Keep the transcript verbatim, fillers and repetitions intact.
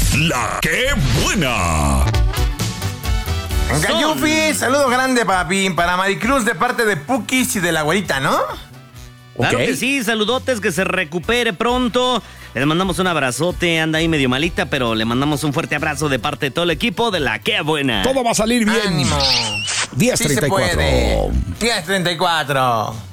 La que buena. Gayufi, saludo grande, papi, para Maricruz de parte de Pukis y de la güerita, ¿no? Claro Ok. que sí, saludotes, que se recupere pronto. Le mandamos un abrazote, anda ahí medio malita, pero le mandamos un fuerte abrazo de parte de todo el equipo de La Que Buena. Todo va a salir bien. ¡Ánimo! diez Sí se treinta y cuatro. puede. diez treinta y cuatro.